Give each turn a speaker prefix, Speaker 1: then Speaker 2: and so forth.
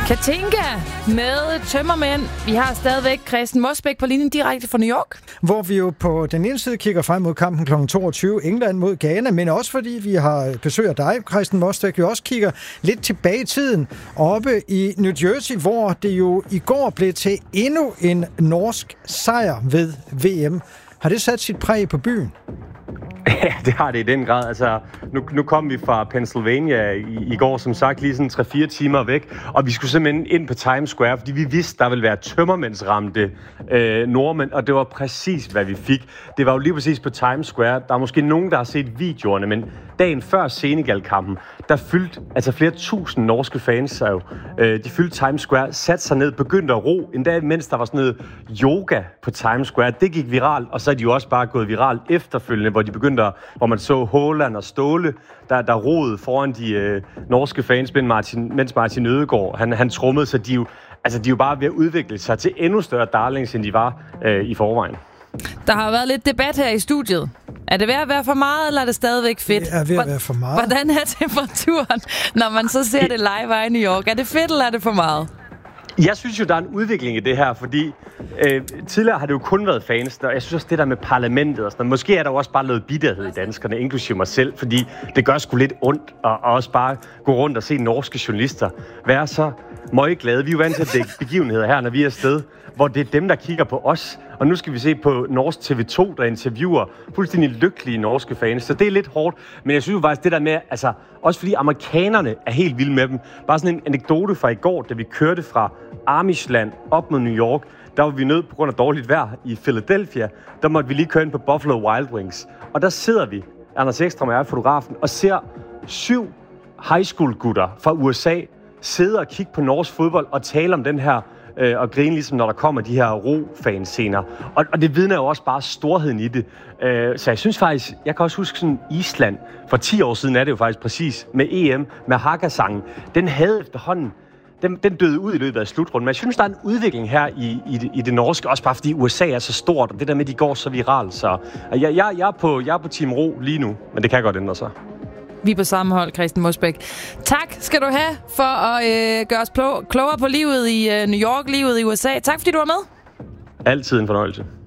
Speaker 1: Katinka med tømmermænd. Vi har stadigvæk Christian Mosbæk på linjen direkte fra New York.
Speaker 2: Hvor vi jo på den ene side kigger frem mod kampen kl. 22, England mod Ghana, men også fordi vi har besøg af dig, Christian Mosbæk, vi også kigger lidt tilbage i tiden, oppe i New Jersey, hvor det jo i går blev til endnu en norsk sejr ved VM. Har det sat sit præg på byen?
Speaker 3: Ja, det har det i den grad. Altså, nu kom vi fra Pennsylvania i går, som sagt, lige sådan 3-4 timer væk, og vi skulle simpelthen ind på Times Square, fordi vi vidste, der ville være tømmermændsramte nordmænd, og det var præcis, hvad vi fik. Det var jo lige præcis på Times Square. Der er måske nogen, der har set videoerne, men dagen før Senegal-kampen, der fyldte altså flere tusind norske fans jo. De fyldte Times Square, satte sig ned, begyndte at ro, endda mens der var sådan noget yoga på Times Square. Det gik viralt, og så er de jo også bare gået viralt efterfølgende, hvor man så Haaland og Ståle, der roede foran de norske fans, mens Martin Ødegaard, han trummede, så de er jo bare ved at udvikle sig til endnu større darlings, end de var i forvejen.
Speaker 1: Der har været lidt debat her i studiet. Er det ved at være for meget, eller er det stadigvæk fedt?
Speaker 2: Det er ved at være for meget.
Speaker 1: Hvordan er temperaturen, når man så ser det live i New York? Er det fedt, eller er det for meget?
Speaker 3: Jeg synes jo, der er en udvikling i det her, fordi tidligere har det jo kun været fans, og jeg synes også, det der med parlamentet og sådan noget, måske er der jo også bare noget bitterhed i danskerne, inklusive mig selv, fordi det gør sgu lidt ondt at også bare gå rundt og se norske journalister være så møgglade. Vi er jo vant til at dække begivenheder her, når vi er afsted, hvor det er dem, der kigger på os. Og nu skal vi se på Norsk TV2, der interviewer fuldstændig lykkelige norske fans. Så det er lidt hårdt, men jeg synes jo faktisk det der med, altså også fordi amerikanerne er helt vilde med dem. Bare sådan en anekdote fra i går, da vi kørte fra Amishland op mod New York, der var vi nødt på grund af dårligt vejr i Philadelphia. Der måtte vi lige køre ind på Buffalo Wild Wings. Og der sidder vi, Anders Ekstrøm og jeg, fotografen, og ser 7 high school gutter fra USA sidde og kigge på norsk fodbold og tale om den her og grine ligesom, når der kommer de her ro-fanscener. Og det vidner jo også bare storheden i det. Så jeg synes faktisk, jeg kan også huske sådan Island, for 10 år siden er det jo faktisk præcis, med EM, med Haka-sangen. Den havde efterhånden, den døde ud i løbet af slutrunden. Men jeg synes, der er en udvikling her i det norske, også bare fordi USA er så stort, og det der med, de går så viralt. Så jeg er på Team Ro lige nu, men det kan godt ændre sig.
Speaker 1: Vi er på samme hold, Christian Mosbæk. Tak skal du have for at gøre os klogere på livet i New York, livet i USA. Tak fordi du var med.
Speaker 3: Altid en fornøjelse.